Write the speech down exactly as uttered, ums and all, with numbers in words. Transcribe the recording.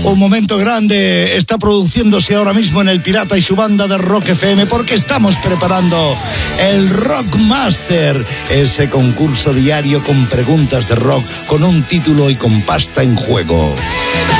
Un momento grande está produciéndose ahora mismo en El Pirata y su banda de Rock F M, porque estamos preparando el Rockmaster, ese concurso diario con preguntas de rock, con un título y con pasta en juego.